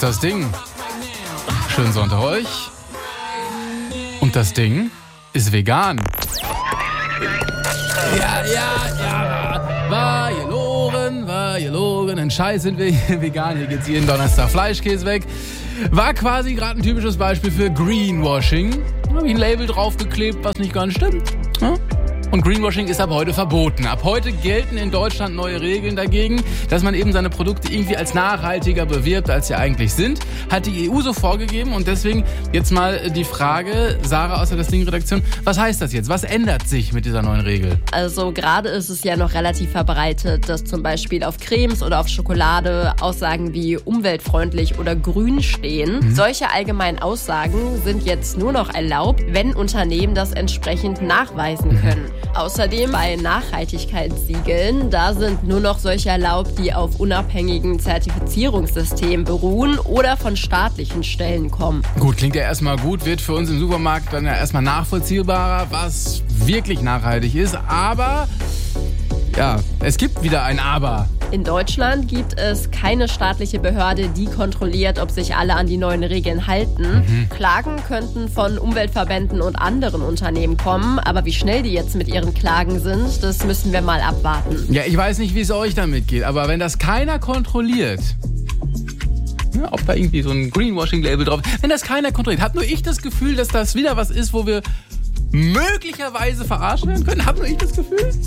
das Ding. Schönen Sonntag euch. Und das Ding ist vegan. Ja. War gelogen. Ein Scheiß sind wir vegan. Hier geht's jeden Donnerstag Fleischkäse weg. War quasi gerade ein typisches Beispiel für Greenwashing. Da habe ich ein Label draufgeklebt, was nicht ganz stimmt. Ja? Und Greenwashing ist ab heute verboten. Ab heute gelten in Deutschland neue Regeln dagegen, dass man eben seine Produkte irgendwie als nachhaltiger bewirbt, als sie eigentlich sind. Hat die EU so vorgegeben und deswegen jetzt mal die Frage, Sarah aus der Das Ding-Redaktion, was heißt das jetzt? Was ändert sich mit dieser neuen Regel? Also gerade ist es ja noch relativ verbreitet, dass zum Beispiel auf Cremes oder auf Schokolade Aussagen wie umweltfreundlich oder grün stehen. Solche allgemeinen Aussagen sind jetzt nur noch erlaubt, wenn Unternehmen das entsprechend nachweisen können. Außerdem bei Nachhaltigkeitssiegeln, da sind nur noch solche erlaubt, die auf unabhängigen Zertifizierungssystemen beruhen oder von staatlichen Stellen kommen. Gut, klingt ja erstmal gut, wird für uns im Supermarkt dann ja erstmal nachvollziehbarer, was wirklich nachhaltig ist, aber ja, es gibt wieder ein Aber. In Deutschland gibt es keine staatliche Behörde, die kontrolliert, ob sich alle an die neuen Regeln halten. Klagen könnten von Umweltverbänden und anderen Unternehmen kommen, aber wie schnell die jetzt mit ihren Klagen sind, das müssen wir mal abwarten. Ja, ich weiß nicht, wie es euch damit geht, aber wenn das keiner kontrolliert, ja, ob da irgendwie so ein Greenwashing-Label drauf ist, wenn das keiner kontrolliert, habe nur ich das Gefühl, dass das wieder was ist, wo wir möglicherweise verarscht werden können? Hab nur ich das Gefühl?